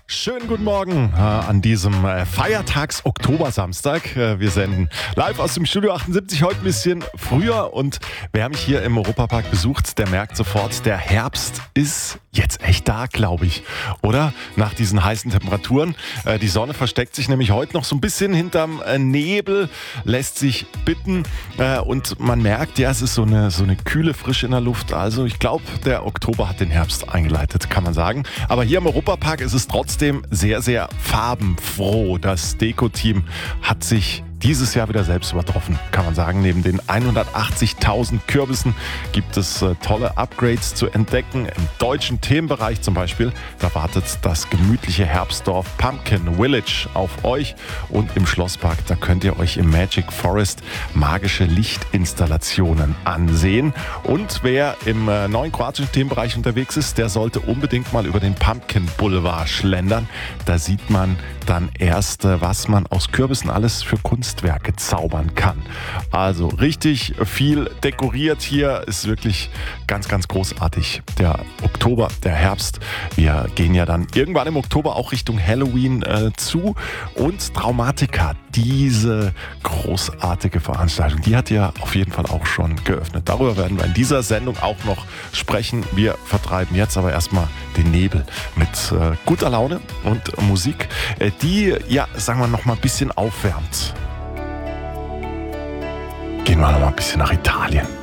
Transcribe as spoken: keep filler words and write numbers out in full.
Schönen guten Morgen äh, an diesem äh, Feiertags-Oktobersamstag. Äh, wir senden live aus dem Studio achtundsiebzig, heute ein bisschen früher. Und wer mich hier im Europapark besucht, der merkt sofort, der Herbst ist jetzt echt da, glaube ich. Oder? Nach diesen heißen Temperaturen. Äh, die Sonne versteckt sich nämlich heute noch so ein bisschen hinterm äh, Nebel, lässt sich bitten. Äh, und man merkt, ja, es ist so eine, so eine kühle Frische in der Luft. Also ich glaube, der Oktober hat den Herbst eingeleitet, kann man sagen. Aber hier im Europapark ist es trotzdem sehr, sehr farbenfroh. Das Deko-Team hat sich dieses Jahr wieder selbst übertroffen, kann man sagen. Neben den hundertachtzigtausend Kürbissen gibt es äh, tolle Upgrades zu entdecken. Im deutschen Themenbereich zum Beispiel, da wartet das gemütliche Herbstdorf Pumpkin Village auf euch. Und im Schlosspark, da könnt ihr euch im Magic Forest magische Lichtinstallationen ansehen. Und wer im äh, neuen kroatischen Themenbereich unterwegs ist, der sollte unbedingt mal über den Pumpkin Boulevard schlendern. Da sieht man dann erst, äh, was man aus Kürbissen alles für Kunst Kunstwerke zaubern kann. Also richtig viel dekoriert hier, ist wirklich ganz, ganz großartig. Der Oktober, der Herbst, wir gehen ja dann irgendwann im Oktober auch Richtung Halloween äh, zu und Traumatica, diese großartige Veranstaltung, die hat ja auf jeden Fall auch schon geöffnet. Darüber werden wir in dieser Sendung auch noch sprechen. Wir vertreiben jetzt aber erstmal den Nebel mit äh, guter Laune und Musik, äh, die, ja, sagen wir noch mal ein bisschen aufwärmt. Gehen wir noch mal ein bisschen nach Italien.